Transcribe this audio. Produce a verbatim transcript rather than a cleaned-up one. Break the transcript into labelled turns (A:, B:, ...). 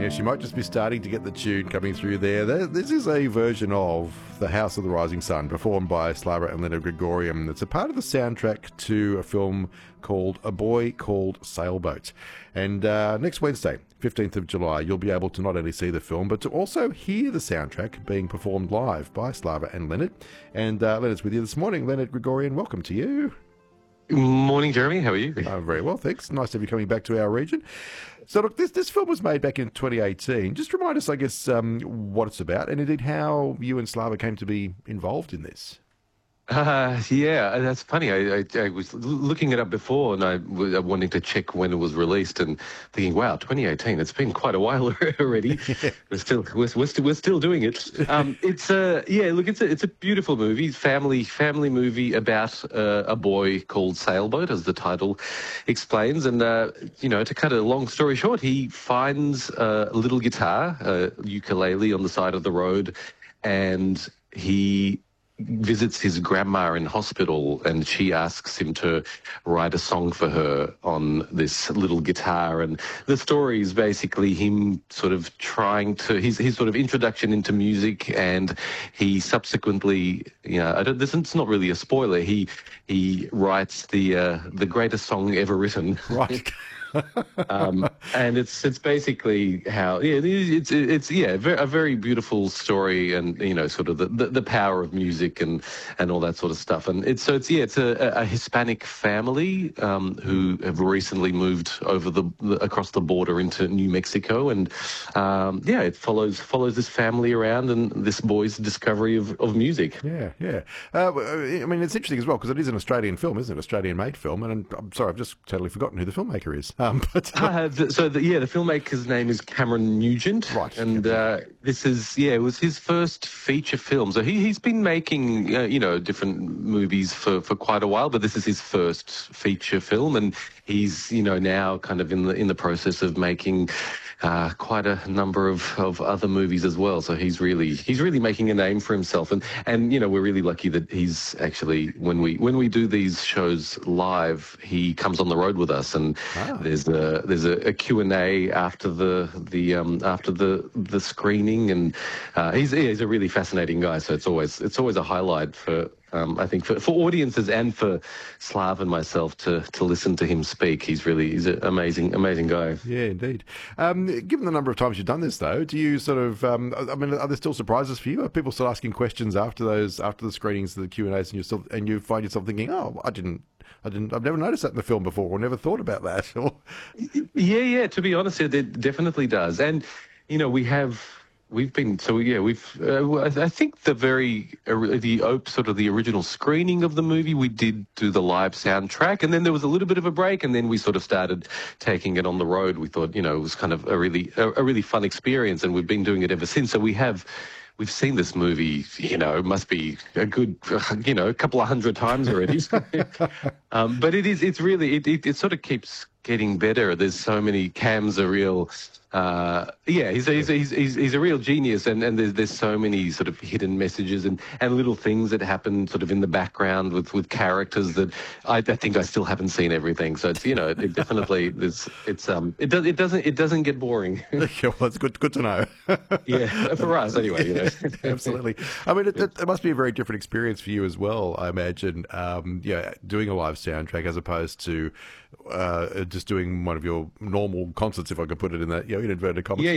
A: us, you might just be starting to get the tune coming through there. This is a version of The House of the Rising Sun, performed by Slava and Leonard Grigorian. It's a part of the soundtrack to a film called A Boy Called Sailboat. And uh, next Wednesday, fifteenth of July, you'll be able to not only see the film, but to also hear the soundtrack being performed live by Slava and Leonard. And uh, Leonard's with you this morning. Leonard Grigorian, welcome to you.
B: Morning, Jeremy. How are you?
A: I'm very well, thanks. Nice to have you coming back to our region. So, look, this this film was made back in twenty eighteen. Just remind us, I guess, um, what it's about, and indeed how you and Slava came to be involved in this.
B: Uh, yeah, that's funny. I, I, I was looking it up before, and I was wanting to check when it was released, and thinking, "Wow, twenty eighteen. It's been quite a while already. Yeah. We're still we're, we're still we're still doing it." Um, it's a yeah. Look, it's a it's a beautiful movie, family family movie about uh, a boy called Sailboat, as the title explains. And uh, you know, to cut a long story short, he finds a little guitar, a ukulele, on the side of the road, and he visits his grandma in hospital, and she asks him to write a song for her on this little guitar. And the story is basically him sort of trying to, his, his sort of introduction into music, and he subsequently, you know, I don't, this it's not really a spoiler, he he writes the uh, the greatest song ever written.
A: Right.
B: um, and it's it's basically how yeah it's it's yeah a very beautiful story, and you know sort of the, the, the power of music and and all that sort of stuff. And it's so it's yeah it's a, a Hispanic family um, who have recently moved over the, the across the border into New Mexico, and um, yeah it follows follows this family around and this boy's discovery of, of music.
A: Yeah, yeah. Uh, I mean, it's interesting as well because it is an Australian film, isn't it? Australian-made film, and I'm sorry, I've just totally forgotten who the filmmaker is. Um, but uh,
B: uh, the, so the, yeah, the filmmaker's name is Cameron Nugent,
A: right?
B: And uh, this is yeah, it was his first feature film. So he he's been making uh, you know different movies for, for quite a while, but this is his first feature film, and he's you know now kind of in the in the process of making uh, quite a number of, of other movies as well. So he's really he's really making a name for himself, and and you know we're really lucky that he's actually when we when we do these shows live, he comes on the road with us, and ah. there's a there's a, a Q and A after the the um, after the the screening, and uh, he's he's a really fascinating guy. So it's always it's always a highlight for. Um, I think for, for audiences and for Slav and myself to to listen to him speak. He's really he's an amazing amazing guy.
A: Yeah, indeed. Um, given the number of times you've done this, though, do you sort of? Um, I mean, are there still surprises for you? Are people still asking questions after those after the screenings, the Q and A's, and you still and you find yourself thinking, oh, I didn't. I didn't. I've never noticed that in the film before, or never thought about that.
B: yeah, yeah. To be honest, it definitely does. And you know, we have. We've been so yeah we've uh, I think the very uh, the op sort of the original screening of the movie we did do the live soundtrack, and then there was a little bit of a break, and then we sort of started taking it on the road. We thought you know it was kind of a really a, a really fun experience, and we've been doing it ever since. So we have we've seen this movie you know it must be a good you know a couple of hundred times already. um, but it is it's really it, it it sort of keeps getting better. There's so many Cam's a real. Uh, yeah, he's a, he's, a, he's he's he's a real genius, and, and there's there's so many sort of hidden messages and, and little things that happen sort of in the background with, with characters that I, I think I still haven't seen everything. So it's you know it definitely there's it's um it does it doesn't it doesn't get boring.
A: Yeah, well, it's good good to know.
B: Yeah, for us anyway. You know.
A: Absolutely. I mean, it, it, it must be a very different experience for you as well. I imagine, um, yeah, doing a live soundtrack as opposed to uh, just doing one of your normal concerts, if I could put it in that, you know, in inverted commas.
B: Yeah.